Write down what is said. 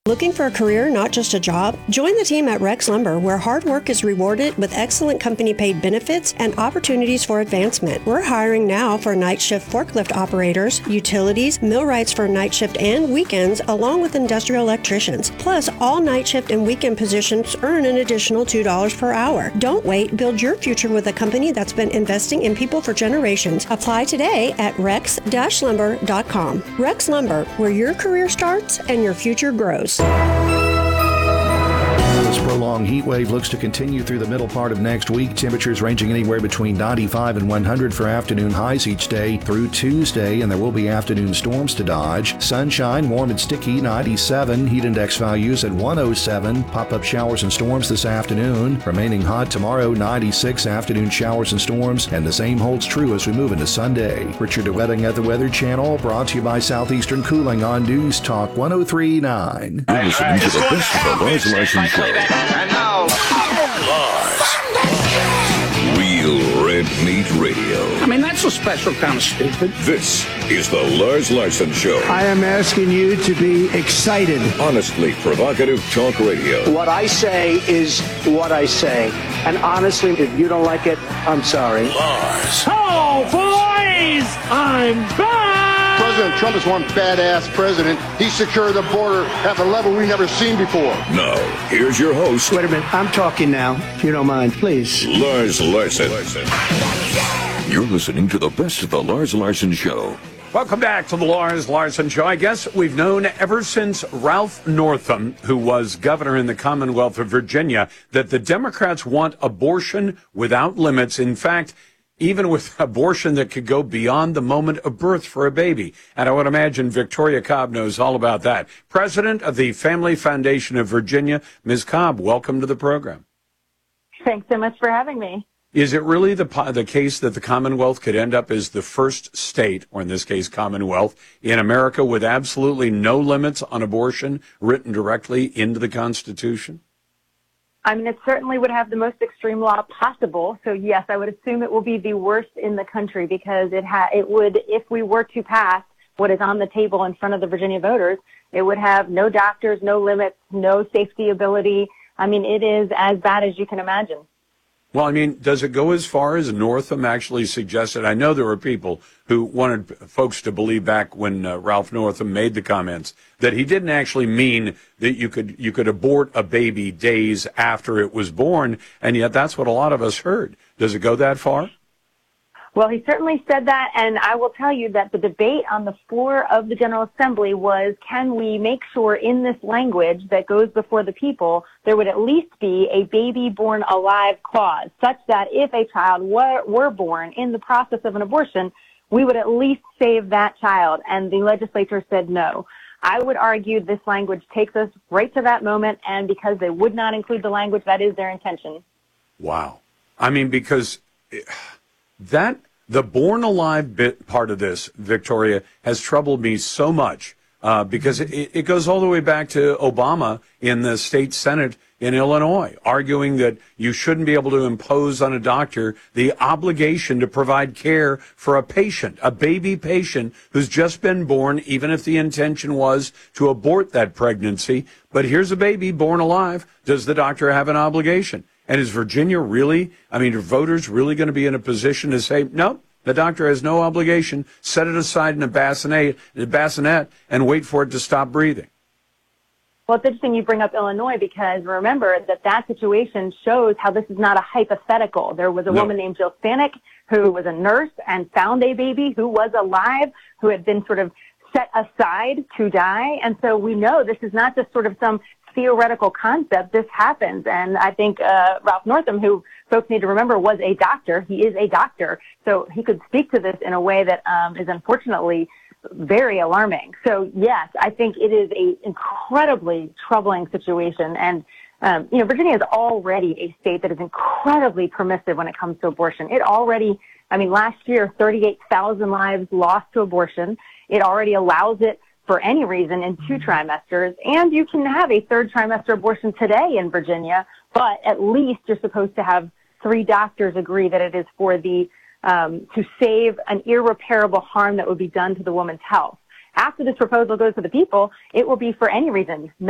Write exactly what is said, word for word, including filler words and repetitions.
Looking for a career, not just a job? Join the team at Rex Lumber, where hard work is rewarded with excellent company-paid benefits and opportunities for advancement. We're hiring now for night shift forklift operators, utilities, millwrights for night shift and weekends, along with industrial electricians. Plus, all night shift and weekend positions earn an additional two dollars per hour. Don't wait. Build your future with a company that's been investing in people for generations. Apply today at rex dash lumber dot com. Rex Lumber, where your career starts and your future grows. This prolonged heat wave looks to continue through the middle part of next week. Temperatures ranging anywhere between ninety-five and one hundred for afternoon highs each day through Tuesday, and there will be afternoon storms to dodge. Sunshine, warm and sticky, ninety-seven. Heat index values at one oh seven. Pop-up showers and storms this afternoon. Remaining hot tomorrow, ninety-six. Afternoon showers and storms, and the same holds true as we move into Sunday. Richard DeWetting at the Weather Channel, brought to you by Southeastern Cooling on News Talk one oh three point nine. You're listening to the best of the Lars Larson Show. And now, Lars. Real Red Meat Radio. I mean, that's a special kind of stupid. This is the Lars Larson Show. I am asking you to be excited. Honestly provocative talk radio. What I say is what I say. And honestly, if you don't like it, I'm sorry. Lars. Oh, boys! I'm back! President Trump is one badass president. He secured the border at a level we've never seen before. Now, here's your host. Wait a minute. I'm talking now, if you don't mind, please. Lars Larson. You're listening to the best of the Lars Larson Show. Welcome back to the Lars Larson Show. I guess we've known ever since Ralph Northam, who was governor in the Commonwealth of Virginia, that the Democrats want abortion without limits. In fact, even with abortion that could go beyond the moment of birth for a baby. And I would imagine Victoria Cobb knows all about that. President of the Family Foundation of Virginia, Miz Cobb, welcome to the program. Thanks so much for having me. Is it really the the case that the Commonwealth could end up as the first state, or in this case Commonwealth, in America with absolutely no limits on abortion written directly into the Constitution? I mean, it certainly would have the most extreme law possible. So, yes, I would assume it will be the worst in the country because it ha- it would, if we were to pass what is on the table in front of the Virginia voters, it would have no doctors, no limits, no safety ability. I mean, it is as bad as you can imagine. Well, I mean, does it go as far as Northam actually suggested? I know there were people who wanted folks to believe back when uh, Ralph Northam made the comments that he didn't actually mean that you could you could abort a baby days after it was born, and yet that's what a lot of us heard. Does it go that far? Well, he certainly said that, and I will tell you that the debate on the floor of the General Assembly was, can we make sure in this language that goes before the people, there would at least be a baby born alive clause, such that if a child were, were born in the process of an abortion, we would at least save that child. And the legislature said no. I would argue this language takes us right to that moment, and because they would not include the language, that is their intention. Wow. I mean, because... It... That, the born alive bit part of this, Victoria, has troubled me so much uh, because it, it goes all the way back to Obama in the state Senate in Illinois, arguing that you shouldn't be able to impose on a doctor the obligation to provide care for a patient, a baby patient who's just been born, even if the intention was to abort that pregnancy. But here's a baby born alive. Does the doctor have an obligation? And is Virginia really, I mean, are voters really going to be in a position to say, no, the doctor has no obligation, set it aside in a bassinet, a bassinet and wait for it to stop breathing? Well, it's interesting you bring up Illinois because remember that that situation shows how this is not a hypothetical. There was a No. woman named Jill Stanek who was a nurse and found a baby who was alive, who had been sort of set aside to die. And so we know this is not just sort of some theoretical concept. This happens. And I think uh, Ralph Northam, who folks need to remember was a doctor, he is a doctor, so he could speak to this in a way that um, is unfortunately very alarming. So, yes, I think it is an incredibly troubling situation. And, um, you know, Virginia is already a state that is incredibly permissive when it comes to abortion. It already, I mean, last year, thirty-eight thousand lives lost to abortion. It already allows it for any reason in two trimesters, and you can have a third trimester abortion today in Virginia, but at least you're supposed to have three doctors agree that it is for the um, to save an irreparable harm that would be done to the woman's health. After this proposal goes to the people, it will be for any reason.